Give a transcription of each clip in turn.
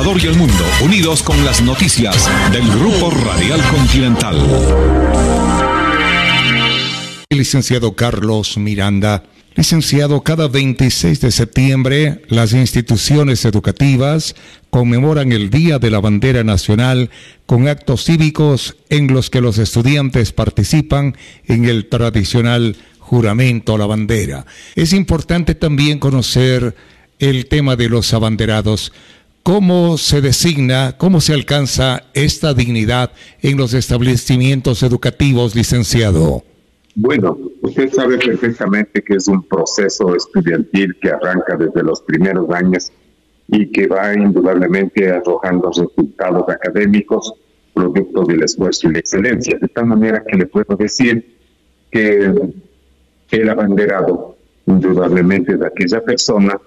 Ecuador y el mundo, unidos con las noticias del Grupo Radial Continental. Licenciado Carlos Miranda. Licenciado, cada 26 de septiembre las instituciones educativas conmemoran el Día de la Bandera Nacional con actos cívicos en los que los estudiantes participan en el tradicional juramento a la bandera. Es importante también conocer el tema de los abanderados. ¿Cómo se designa, cómo se alcanza esta dignidad en los establecimientos educativos, licenciado? Bueno, usted sabe perfectamente que es un proceso estudiantil que arranca desde los primeros años y que va indudablemente arrojando resultados académicos producto del esfuerzo y la excelencia. De tal manera que le puedo decir que el abanderado indudablemente es aquella persona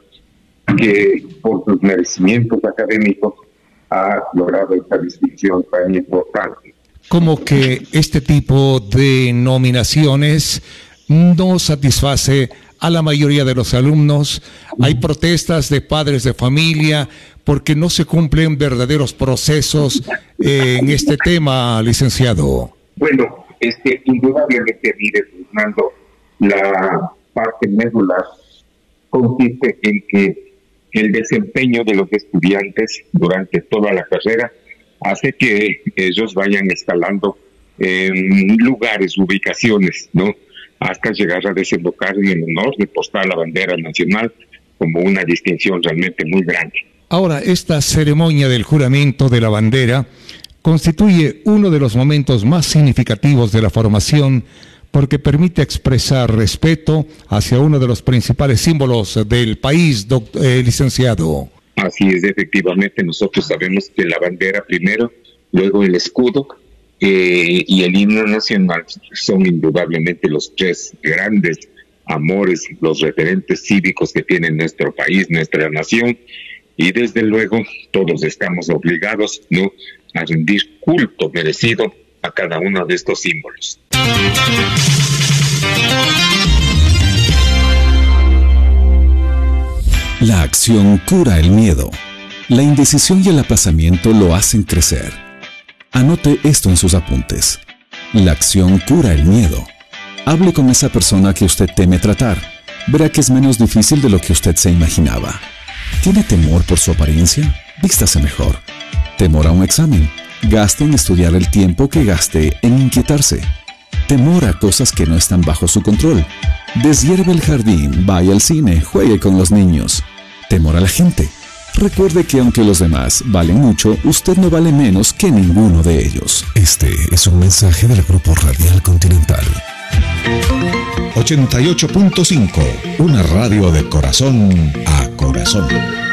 que por sus merecimientos académicos ha logrado esta distinción tan importante. Como que este tipo de nominaciones no satisface a la mayoría de los alumnos. Hay protestas de padres de familia porque no se cumplen verdaderos procesos en este tema, licenciado. Bueno, indudablemente, mire, Fernando, la parte medular consiste en que el desempeño de los estudiantes durante toda la carrera hace que ellos vayan escalando en lugares, ubicaciones, ¿no? Hasta llegar a desembocar en el honor de portar la bandera nacional como una distinción realmente muy grande. Ahora, esta ceremonia del juramento de la bandera constituye uno de los momentos más significativos de la formación porque permite expresar respeto hacia uno de los principales símbolos del país, licenciado. Así es, efectivamente, nosotros sabemos que la bandera primero, luego el escudo y el himno nacional son indudablemente los tres grandes amores, los referentes cívicos que tiene nuestro país, nuestra nación, y desde luego todos estamos obligados, ¿no?, a rendir culto merecido a cada uno de estos símbolos. La acción cura el miedo. La indecisión y el aplazamiento lo hacen crecer. Anote esto en sus apuntes. La acción cura el miedo. Hable con esa persona que usted teme tratar. Verá que es menos difícil de lo que usted se imaginaba. ¿Tiene temor por su apariencia? Vístase mejor. ¿Temor a un examen? Gaste en estudiar el tiempo que gaste en inquietarse. Temor a cosas que no están bajo su control. Deshierve el jardín, vaya al cine, juegue con los niños. Temor a la gente. Recuerde que aunque los demás valen mucho, usted no vale menos que ninguno de ellos. Este es un mensaje del Grupo Radial Continental. 88.5, una radio de corazón a corazón.